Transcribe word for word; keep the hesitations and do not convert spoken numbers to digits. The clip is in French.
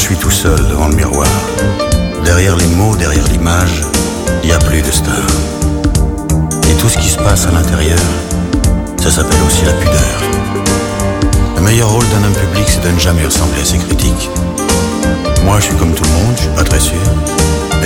suis tout seul devant le miroir. Derrière les mots, derrière l'image, il n'y a plus de star. Et tout ce qui se passe à l'intérieur, ça s'appelle aussi la pudeur. Le meilleur rôle d'un homme public, c'est de ne jamais ressembler à ses critiques. Moi, je suis comme tout le monde, je suis pas très sûr.